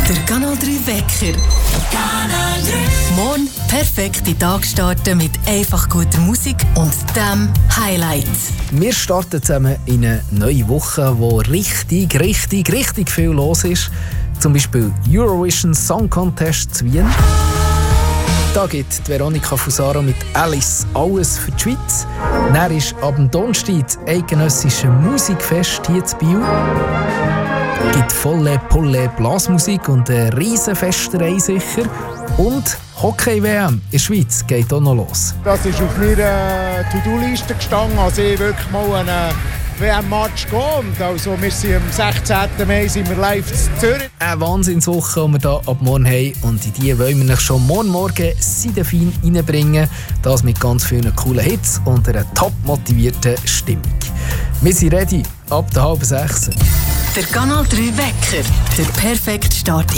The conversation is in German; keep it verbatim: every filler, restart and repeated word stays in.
Der Kanal drei Wecker. Kanal drei. Morgen perfekt in den Tag starten mit einfach guter Musik und dem Highlight. Wir starten zusammen in eine neue Woche, wo richtig, richtig, richtig viel los ist. Zum Beispiel Eurovision Song Contest zu Wien. Da gibt Veronika Fusaro mit Alice alles für die Schweiz. Dann ist ab dem Donnerstag das eidgenössische Musikfest hier in Biel. Es gibt volle Pulle Blasmusik und eine riesen Festerei sicher. Und Hockey-W M in der Schweiz geht auch noch los. Das ist auf meiner To-Do-Liste gestanden, also ich wirklich mal einen W M-Match gehen. Und also wir sind am sechzehnten Mai sind wir live in Zürich. Eine Wahnsinnswoche, die wir hier ab morgen haben. Und in die wollen wir euch schon morgen Morgen Seidefein reinbringen. Das mit ganz vielen coolen Hits und einer top motivierten Stimmung. Wir sind ready ab der halben sechs. Der Kanal drei Wecker. Der perfekte Start